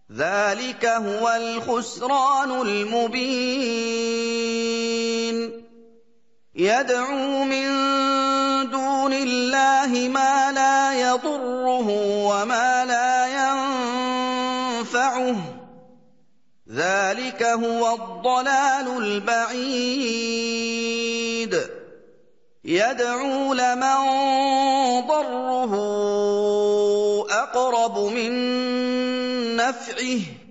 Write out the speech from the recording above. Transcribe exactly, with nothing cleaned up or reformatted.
ذَٰلِكَ هُوَ الْخُسْرَانُ الْمُبِينُ يَدْعُو مِن دُونِ اللَّهِ مَا لَا يَضُرُّهُ وَمَا لَا يَنفَعُهُ ۚ ذَٰلِكَ هُوَ الضَّلَالُ الْبَعِيدُ يَدْعُو لَمَن ضَرُّهُ أَقْرَبُ مِن نَّفْعِهِ